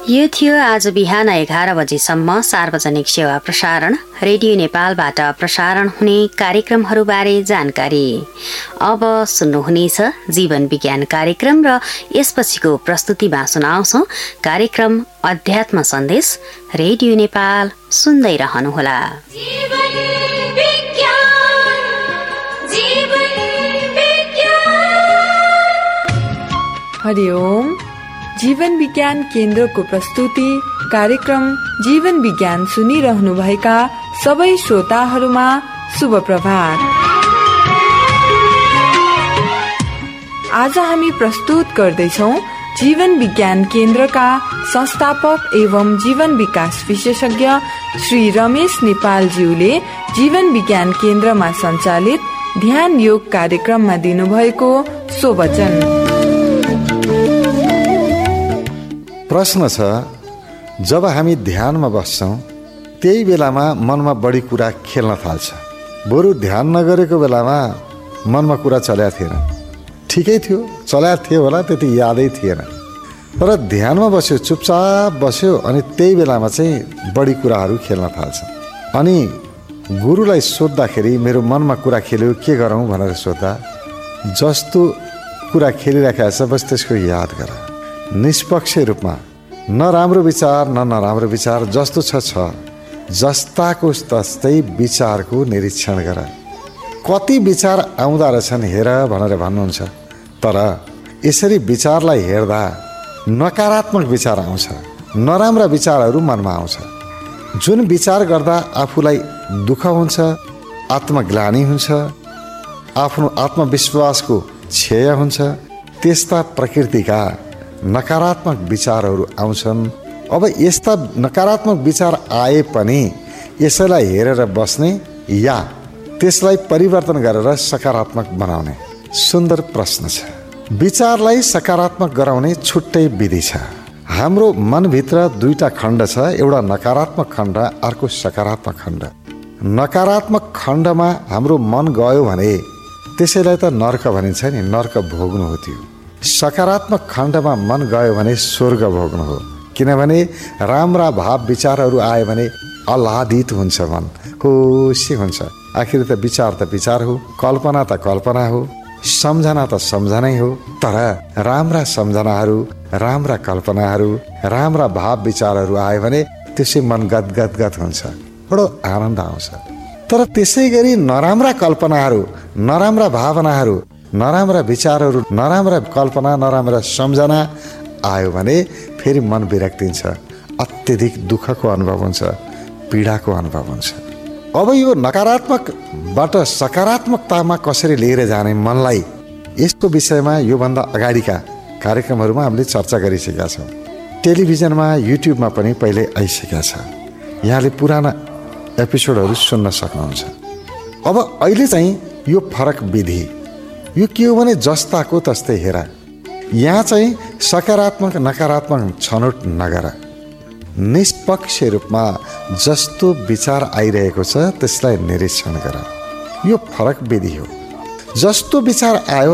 यो थियो आज बिहान 11 बजेसम्म सार्वजनिक सेवा प्रसारण रेडियो नेपालबाट प्रसारण हुने कार्यक्रमहरूबारे जानकारी। अब सुन्नुहुनेछ जीवन विज्ञान कार्यक्रम र यसपछिको प्रस्तुतिमा सुनाउँछौं कार्यक्रम अध्यात्म सन्देश। रेडियो नेपाल सुन्दै रहनुहोला। हरिओम। जीवन विज्ञान केन्द्रको प्रस्तुति कार्यक्रम जीवन विज्ञान सुनिरहनुभएका सबै श्रोताहरूमा शुभ प्रभात। आज हामी प्रस्तुत गर्दैछौं जीवन विज्ञान केन्द्रका संस्थापक एवं जीवन विकास विशेषज्ञ श्री रमेश नेपालज्यूले जीवन विज्ञान केन्द्रमा सञ्चालित ध्यान योग कार्यक्रममा दिनुभएको सोवचन। प्रश्न छ, जब हामी ध्यानमा बस्छौं त्यही बेलामा मनमा बढी कुरा खेल्न थाल्छ। बरु ध्यान नगरेको बेलामा मनमा कुरा चलेको थिएन, ठिकै थियो, चलेको थियो होला, त्यति यादै थिएन। तर ध्यानमा बस्यो, चुपचाप बस्यो अनि त्यही बेलामा चाहिँ बढी कुराहरू खेल्न थाल्छ। अनि गुरुलाई सोद्धाखेरि मेरो मनमा कुरा खेल्यो के गरौँ भनेर सोद्धा, जस्तो कुरा खेलिराखेको छ बस त्यसको याद गर। निष्पक्ष रूपमा न राम्रो विचार न नराम्रो विचार, जस्तो छ जस्ताको तस्तै विचारको निरीक्षण गर। कति विचार आउँदा रहेछन् हेर भनेर भन्नुहुन्छ, तर यसरी विचारलाई हेर्दा नकारात्मक विचार आउँछ, नराम्रा विचारहरू मनमा आउँछ। जुन विचार गर्दा आफूलाई दुःख हुन्छ, आत्मग्लानि हुन्छ, आफ्नो आत्मविश्वासको क्षय हुन्छ, त्यस्ता प्रकृतिका नकारात्मक विचारहरू आउँछन्। अब यस्ता नकारात्मक विचार आए पनि यसैलाई हेरेर बस्ने या त्यसलाई परिवर्तन गरेर सकारात्मक बनाउने? सुन्दर प्रश्न छ। विचारलाई सकारात्मक गराउने छुट्टै विधि छ। हाम्रो मनभित्र दुईटा खण्ड छ, एउटा नकारात्मक खण्ड, अर्को सकारात्मक खण्ड। नकारात्मक खण्डमा हाम्रो मन गयो भने त्यसैलाई त नर्क भनिन्छ नि, नर्क भोग्नु हो त्यो। सकारात्मक खण्डमा मन गयो भने स्वर्ग भोग्नु हो, किनभने राम्रा भाव विचारहरू आयो भने आह्लादित हुन्छ, मन खुसी हुन्छ। आखिर त विचार हो, कल्पना त कल्पना हो, सम्झना त सम्झनै हो। तर राम्रा सम्झनाहरू, राम्रा कल्पनाहरू, राम्रा भाव विचारहरू आयो भने त्यसै मन गदगद हुन्छ, बडो आनन्द आउँछ। तर त्यसै गरी नराम्रा कल्पनाहरू, नराम्रा भावनाहरू, नराम्रा विचारहरू, नराम्रा कल्पना, नराम्रा सम्झना आयो भने फेरि मन विरक्तिन्छ, अत्यधिक दुःखको अनुभव हुन्छ, पीडाको अनुभव हुन्छ। अब यो नकारात्मकबाट सकारात्मकतामा कसरी लिएर जाने मनलाई, यसको विषयमा योभन्दा अगाडिका कार्यक्रमहरूमा हामीले चर्चा गरिसकेका छौँ। टेलिभिजनमा, युट्युबमा पनि पहिले आइसकेका छ, यहाँले पुराना एपिसोडहरू सुन्न सक्नुहुन्छ। अब अहिले चाहिँ यो फरक विधि, यो के हो भने जस्ताको तस्तै हेर। यहाँ चाहिँ सकारात्मक नकारात्मक छनौट नगर, निष्पक्ष रूपमा जस्तो विचार आइरहेको छ त्यसलाई निरीक्षण गर। यो फरक विधि हो। जस्तो विचार आयो,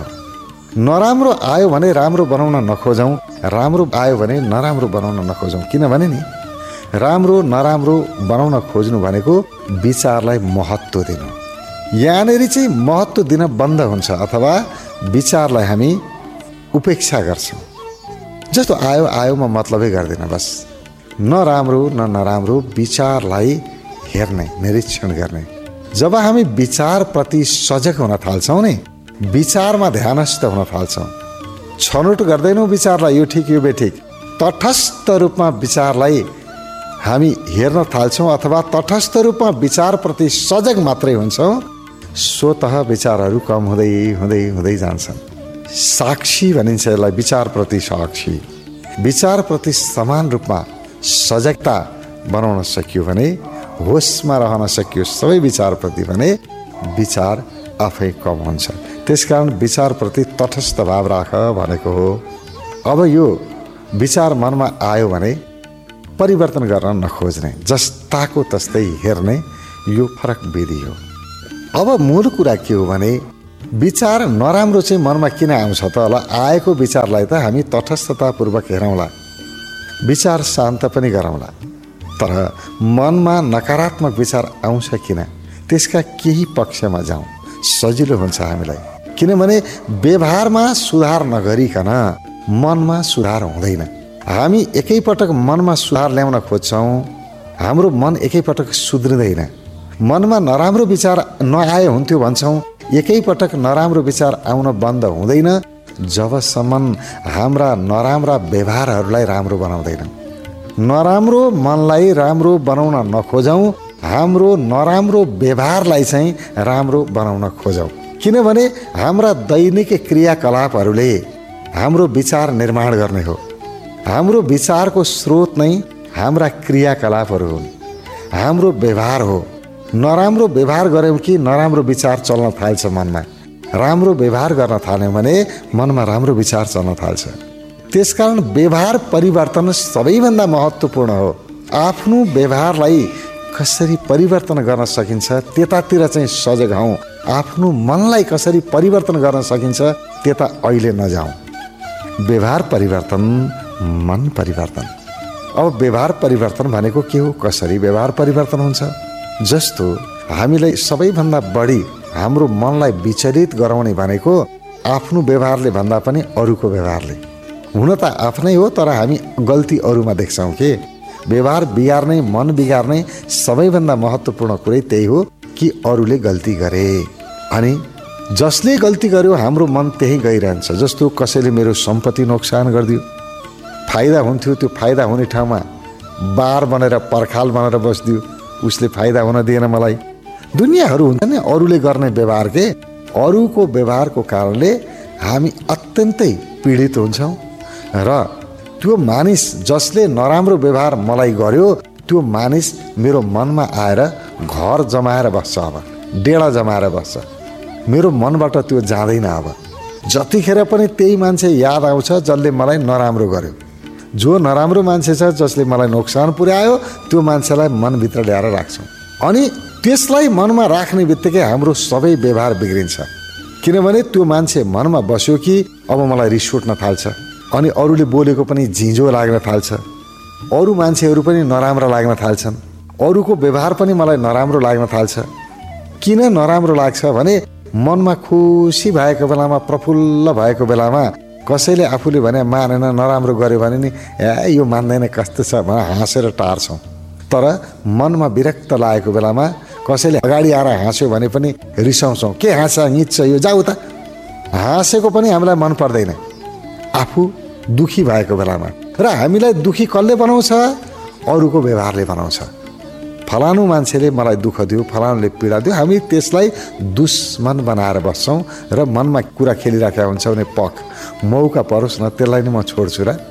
नराम्रो आयो भने राम्रो बनाउन नखोजौँ, राम्रो आयो भने नराम्रो बनाउन नखोजौँ। किनभने नि राम्रो नराम्रो बनाउन खोज्नु भनेको विचारलाई महत्त्व दिनु। यहाँनिर चाहिँ महत्त्व दिन बन्द हुन्छ अथवा विचारलाई हामी उपेक्षा गर्छौँ। जस्तो आयो म मतलबै गर्दिनँ, बस न राम्रो न नराम्रो विचारलाई हेर्ने, निरीक्षण गर्ने। जब हामी विचारप्रति सजग हुन थाल्छौँ नि, विचारमा ध्यानस्थ हुन थाल्छौँ, छनौट गर्दैनौँ विचारलाई यो ठिक यो बेठिक, तटस्थ रूपमा विचारलाई हामी हेर्न थाल्छौँ अथवा तटस्थ रूपमा विचारप्रति सजग मात्रै हुन्छौँ, स्वतः विचारहरू कम हुँदै हुँदै हुँदै जान्छन्। साक्षी भनिन्छ यसलाई, विचारप्रति साक्षी। विचारप्रति समान रूपमा सजगता बनाउन सकियो भने, होसमा रहन सकियो सबै विचारप्रति भने विचार आफै कम हुन्छ। त्यसकारण विचारप्रति तटस्थ भाव राख भनेको हो। अब यो विचार मनमा आयो भने परिवर्तन गर्न नखोज्ने, जस्ताको तस्तै हेर्ने, यो फरक विधि हो। अब मूल कुरा के हो भने विचार नराम्रो चाहिँ मनमा किन आउँछ त होला? आएको विचारलाई त हामी तटस्थतापूर्वक हेरौँला। विचार शान्त पनि गरौँला, तर मनमा नकारात्मक विचार आउँछ किन त्यसका केही पक्षमा जाउँ, सजिलो हुन्छ हामीलाई। किनभने व्यवहारमा सुधार नगरिकन मनमा सुधार हुँदैन। हामी एकैपटक मनमा सुधार ल्याउन खोज्छौँ, हाम्रो मन एकैपटक सुध्रिँदैन। मनमा नराम्रो विचार नआए हुन्थ्यो भन्छौँ, एकैपटक नराम्रो विचार आउन बन्द हुँदैन जबसम्म हाम्रा नराम्रा व्यवहारहरूलाई राम्रो बनाउँदैन। नराम्रो मनलाई राम्रो बनाउन नखोजौँ, हाम्रो नराम्रो व्यवहारलाई चाहिँ राम्रो बनाउन खोजौँ। किनभने हाम्रा दैनिक क्रियाकलापहरूले हाम्रो विचार निर्माण गर्ने हो। हाम्रो विचारको स्रोत नै हाम्रा क्रियाकलापहरू हुन्, हाम्रो व्यवहार हो। नराम्रो व्यवहार गऱ्यौँ कि नराम्रो विचार चल्न थाल्छ मनमा, राम्रो व्यवहार गर्न थाल्यौँ भने मनमा राम्रो विचार चल्न थाल्छ। त्यसकारण व्यवहार परिवर्तन सबैभन्दा महत्त्वपूर्ण हो। आफ्नो व्यवहारलाई कसरी परिवर्तन गर्न सकिन्छ त्यतातिर चाहिँ सजग हौँ। आफ्नो मनलाई कसरी परिवर्तन गर्न सकिन्छ त्यता अहिले नजाउँ। व्यवहार परिवर्तन, मन परिवर्तन। अब व्यवहार परिवर्तन भनेको के हो, कसरी व्यवहार परिवर्तन हुन्छ? जस्तो हामीलाई सबैभन्दा बढी हाम्रो मनलाई विचलित गराउने भनेको आफ्नो व्यवहारले भन्दा पनि अरूको व्यवहारले। हुन त आफ्नै हो, तर हामी गल्ती अरूमा देख्छौँ कि व्यवहार बिगार्ने, मन बिगार्ने सबैभन्दा महत्त्वपूर्ण कुरै त्यही हो कि अरूले गल्ती गरे। अनि जसले गल्ती गर्यो हाम्रो मन त्यही गइरहन्छ। जस्तो कसैले मेरो सम्पत्ति नोक्सान गरिदियो, फाइदा हुन्थ्यो, त्यो फाइदा हुने ठाउँमा बार बनेर पर्खाल बनेर बसिदियो, उसले फाइदा हुन दिएन मलाई। दुनियाँहरू हुन्छ नि अरूले गर्ने व्यवहार के, अरूको व्यवहारको कारणले हामी अत्यन्तै पीडित हुन्छौँ। र त्यो मानिस जसले नराम्रो व्यवहार मलाई गर्यो त्यो मानिस मेरो मनमा आएर घर जमाएर बस्छ, अब डेढा जमाएर बस्छ। मेरो मनबाट त्यो जाँदैन। अब जतिखेर पनि त्यही मान्छे याद आउँछ जसले मलाई नराम्रो गर्यो। जो नराम्रो मान्छे छ जसले मलाई नोक्सान पुर्यायो त्यो मान्छेलाई मनभित्र ल्याएर राख्छौँ। अनि त्यसलाई मनमा राख्ने बित्तिकै हाम्रो सबै व्यवहार बिग्रिन्छ। किनभने त्यो मान्छे मनमा बस्यो कि अब मलाई रिस उठ्न थाल्छ, अनि अरूले बोलेको पनि झिँझो लाग्न थाल्छ, अरू मान्छेहरू पनि नराम्रा लाग्न थाल्छन्, अरूको व्यवहार पनि मलाई नराम्रो लाग्न थाल्छ। किन नराम्रो लाग्छ भने मनमा खुसी भएको बेलामा, प्रफुल्ल भएको बेलामा कसैले आफूले भने मानेन, नराम्रो गर्यो भने नि यो मान्दैन कस्तो छ भनेर हाँसेर टार्छौँ। तर मनमा विरक्त लागेको बेलामा कसैले अगाडि आएर हाँस्यो भने पनि रिसाउँछौँ, के हाँसा निच्छ यो, जाऊ त। हाँसेको पनि हामीलाई मन पर्दैन आफू दुखी भएको बेलामा। र हामीलाई दुखी कसले बनाउँछ? अरूको व्यवहारले बनाउँछ। फलानु मान्छेले मलाई दुःख दियो, फलानुले पीडा दियो, हामी त्यसलाई दुश्मन बनाएर बस्छौँ र मनमा कुरा खेलिराखेका हुन्छौँ भने पख मौका परोस् न त्यसलाई नि म छोड्छु र।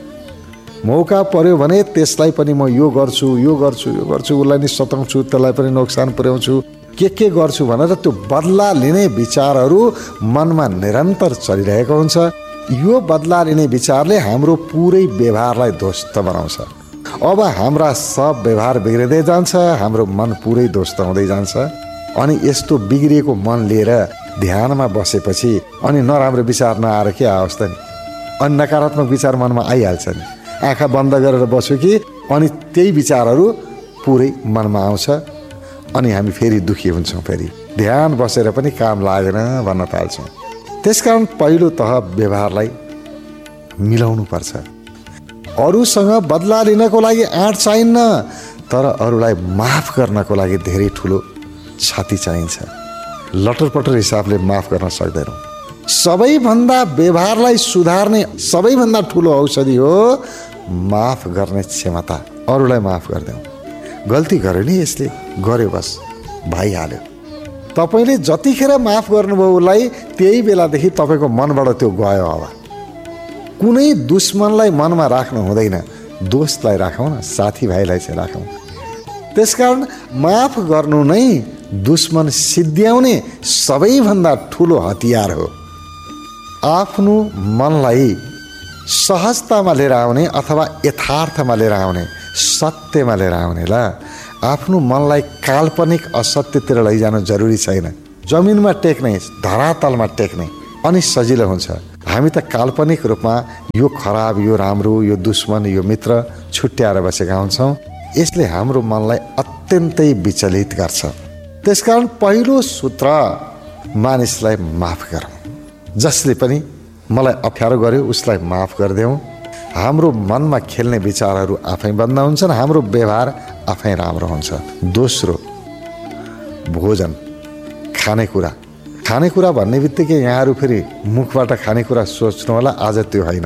मौका पर्यो भने त्यसलाई पनि म यो गर्छु, यो गर्छु, यो गर्छु, उसलाई नि सताउँछु, त्यसलाई पनि नोक्सान पुर्याउँछु, के गर्छु भनेर त्यो बदला लिने विचारहरू मनमा निरन्तर चलिरहेको हुन्छ। यो बदला लिने विचारले हाम्रो पुरै व्यवहारलाई ध्वस्त बनाउँछ। अब हाम्रा सब व्यवहार बिग्रिँदै जान्छ, हाम्रो मन पुरै ध्वस्त हुँदै जान्छ। अनि यस्तो बिग्रिएको मन लिएर ध्यानमा बसेपछि अनि नराम्रो विचार नआएर के आओस् त नि, अनि नकारात्मक विचार मनमा आइहाल्छ नि। आँखा बन्द गरेर बस्यो कि अनि त्यही विचारहरू पुरै मनमा आउँछ, अनि हामी फेरि दुखी हुन्छौँ, फेरि ध्यान बसेर पनि काम लागेन भन्न थाल्छौँ। त्यसकारण पहिलो तह व्यवहारलाई मिलाउनु पर्छ। अरूसँग बदला लिनको लागि आँट चाहिन्न, तर अरूलाई माफ गर्नको लागि धेरै ठुलो छाती चाहिन्छ। लटरपटर हिसाबले माफ गर्न सक्दैनौँ। सबैभन्दा व्यवहारलाई सुधार्ने सबैभन्दा ठुलो औषधि हो माफ गर्ने क्षमता। अरूलाई माफ गरिदेऊ। गल्ती गर्यो नि, यसले गर्यो बस भइहाल्यो। तपाईँले जतिखेर माफ गर्नुभयो उसलाई त्यही बेलादेखि तपाईँको मनबाट त्यो गयो। अब कुनै दुश्मनलाई मनमा राख्नु हुँदैन, दोस्तलाई राखौँ न, साथीभाइलाई चाहिँ राखौँ। त्यसकारण माफ गर्नु नै दुश्मन सिद्ध्याउने सबैभन्दा ठुलो हतियार हो। आफ्नो मनलाई सहजतामा लिएर आउने अथवा यथार्थमा लिएर आउने, सत्यमा लिएर आउने। ल आफ्नो मनलाई काल्पनिक असत्यतिर लैजानु जरुरी छैन। जमिनमा टेक्ने, धरातलमा टेक्ने अनि सजिलो हुन्छ। हामी त काल्पनिक रूपमा यो खराब, यो राम्रो, यो दुश्मन, यो मित्र छुट्याएर बसेका हुन्छौँ। यसले हाम्रो मनलाई अत्यन्तै विचलित गर्छ। त्यसकारण पहिलो सूत्र, मानिसलाई माफ गरौँ। जसले पनि मलाई अप्ठ्यारो गर्यो उसलाई माफ गरिदेऊ। हाम्रो मनमा खेल्ने विचारहरू आफै बन्द हुन्छन्, हाम्रो व्यवहार आफै राम्रो हुन्छ। दोस्रो, भोजन, खानेकुरा। खानेकुरा भन्ने बित्तिकै यहाँहरू फेरि मुखबाट खानेकुरा सोच्नु होला, आज त्यो होइन।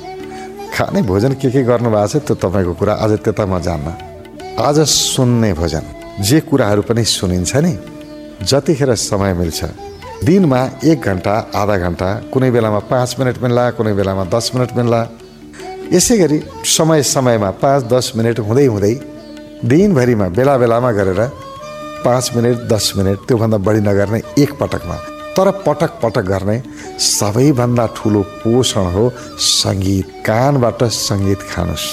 खाने भोजन के गर्नु भएको छ त्यो तपाईँको कुरा, आज त्यता म जान्न। आज सुन्ने भोजन, जे कुराहरू पनि सुनिन्छ नि, जतिखेर समय मिल्छ दिनमा 1 घन्टा, आधा घन्टा, कुनै बेलामा 5 मिनट मिल्ला, कुनै बेलामा 10 मिनट मिल्ला, यसै गरी समय समयमा 5-10 मिनट हुँदै हुँदै दिनभरिमा बेला बेलामा गरेर 5 मिनट 10 मिनट, त्योभन्दा बढी नगर्ने एक पटकमा, तर पटक पटक गर्ने सबैभन्दा ठुलो पोषण हो सङ्गीत। कानबाट सङ्गीत खानुहोस्,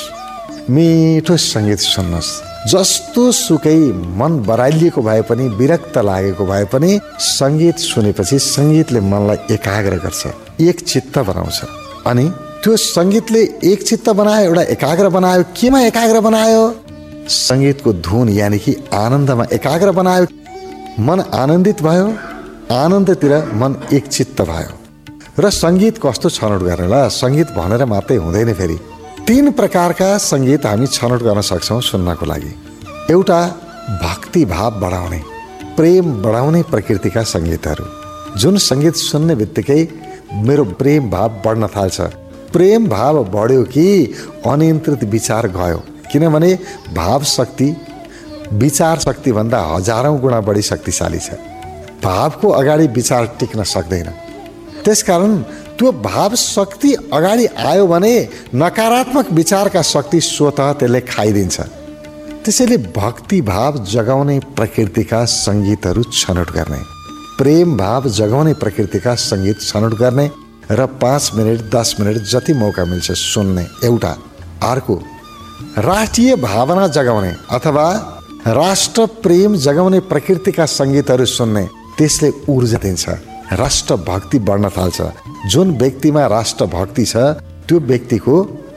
मिठो सङ्गीत सुन्नुहोस्। जस्तो सुकै मन बरालिएको भए पनि, विरक्त लागेको भए पनि सङ्गीत सुनेपछि सङ्गीतले मनलाई एकाग्र गर्छ, एक चित्त बनाउँछ। अनि त्यो सङ्गीतले एक चित्त बनायो, एउटा एकाग्र बनायो। केमा एकाग्र बनायो? सङ्गीतको धुन, यानि कि आनन्दमा एकाग्र बनायो। मन आनन्दित भयो, आनन्दतिर मन एक चित्त भयो। र सङ्गीत कस्तो छनौट गर्ने ल? सङ्गीत भनेर मात्रै हुँदैन। फेरि 3 प्रकारका सङ्गीत हामी छनौट गर्न सक्छौँ सुन्नको लागि। एउटा, भक्ति भाव बढाउने, प्रेम बढाउने प्रकृतिका सङ्गीतहरू। जुन सङ्गीत सुन्ने बित्तिकै मेरो प्रेम भाव बढ्न थाल्छ। प्रेम भाव बढ्यो कि अनियन्त्रित विचार गयो। किनभने भाव शक्ति विचार शक्तिभन्दा हजारौँ गुणा बढी शक्तिशाली छ। भावको अगाडि विचार टिक्न सक्दैन। त्यसकारण त्यो भाव शक्ति अगाडि आयो भने नकारात्मक विचारका शक्ति स्वतः त्यसले खाइदिन्छ। त्यसैले भक्ति भाव जगाउने प्रकृतिका सङ्गीतहरू छनौट गर्ने, प्रेम भाव जगाउने प्रकृतिका सङ्गीत छनौट गर्ने र 5 मिनट 10 मिनट जति मौका मिल्छ सुन्ने एउटा। अर्को, राष्ट्रिय भावना जगाउने अथवा राष्ट्र प्रेम जगाउने प्रकृतिका सङ्गीतहरू सुन्ने, त्यसले ऊर्जा दिन्छ, राष्ट्र भक्ति बढ्न थाल्छ। जुन व्यक्तिमा राष्ट्र भक्ति छ त्यो व्यक्तिको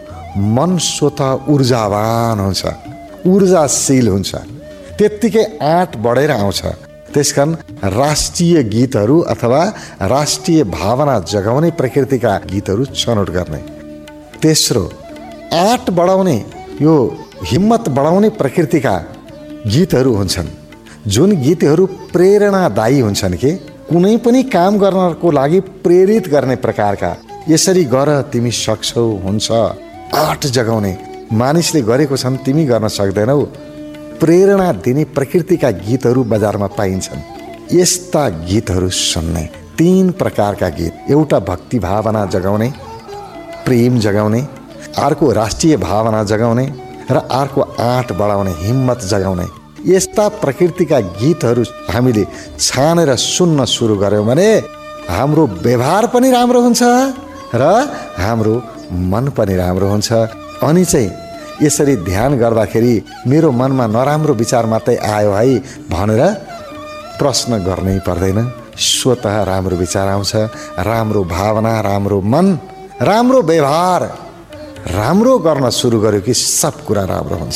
मन स्वतः ऊर्जावान हुन्छ, ऊर्जाशील हुन्छ, त्यत्तिकै आँट बढेर आउँछ। त्यसकारण राष्ट्रिय गीतहरू अथवा राष्ट्रिय भावना जगाउने प्रकृतिका गीतहरू छनौट गर्ने। तेस्रो, आँट बढाउने, यो हिम्मत बढाउने प्रकृतिका गीतहरू हुन्छन्। जुन गीतहरू प्रेरणादायी हुन्छन् कि कुनै पनि काम गर्नको लागि प्रेरित गर्ने प्रकारका, यसरी गर तिमी सक्छौ हुन्छ, आँट जगाउने, मानिसले गरेको छन् तिमी गर्न सक्दैनौ, प्रेरणा दिने प्रकृतिका गीतहरू बजारमा पाइन्छन्। यस्ता गीतहरू सुन्ने। 3 प्रकारका गीत, एउटा भक्ति भावना जगाउने, प्रेम जगाउने, अर्को राष्ट्रिय भावना जगाउने र अर्को आँट बढाउने, हिम्मत जगाउने। यस्ता प्रकृतिका गीतहरू हामीले छानेर सुन्न सुरु गर्यौँ भने हाम्रो व्यवहार पनि राम्रो हुन्छ र हाम्रो मन पनि राम्रो हुन्छ। अनि चाहिँ यसरी ध्यान गर्दाखेरि मेरो मनमा नराम्रो विचार मात्रै आयो है भनेर प्रश्न गर्नै पर्दैन। स्वतः राम्रो विचार आउँछ, राम्रो भावना, राम्रो मन, राम्रो व्यवहार, राम्रो गर्न सुरु गर्यो कि सब कुरा राम्रो हुन्छ।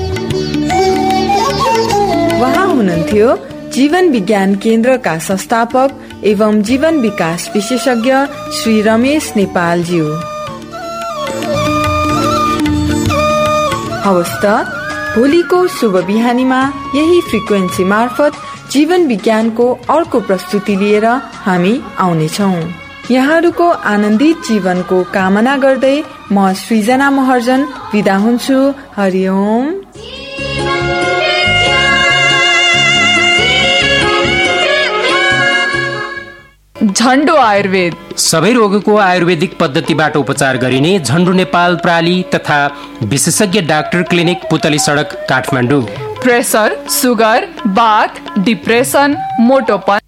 उहाँ हुनुहुन्थ्यो जीवन विज्ञान केन्द्रका संस्थापक एवं जीवन विकास विशेषज्ञ श्री रमेश नेपालज्यू। हवस् त, भोलिको शुभ बिहानीमा यही फ्रिक्वेन्सी मार्फत जीवन विज्ञानको अर्को प्रस्तुति लिएर हामी आउनेछौँ। यहाँहरूको आनन्दित जीवनको कामना गर्दै म सृजना महर्जन बिदा हुन्छु। हरिओम। झन्डो आयुर्वेद, सबै रोगको आयुर्वेदिक पद्धतिबाट उपचार गरिने झन्डो नेपाल प्राली तथा विशेषज्ञ डाक्टर क्लिनिक, पुतली सडक, काठमाडौँ। प्रेसर, सुगर, बाथ, depression, मोटोपन,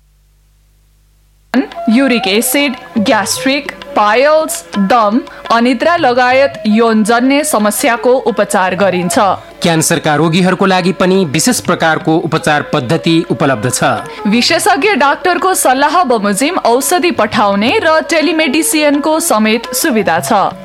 uric acid, gastric, piles, दम, अनिद्रा लगायत यौनजन्य समस्याको उपचार गरिन्छ। क्यान्सरका रोगीहरूको लागि पनि विशेष प्रकारको उपचार पद्धति उपलब्ध छ। विशेषज्ञ डाक्टरको सल्लाह बमोजिम औषधि पठाउने र टेलिमेडिसिनको समेत सुविधा छ।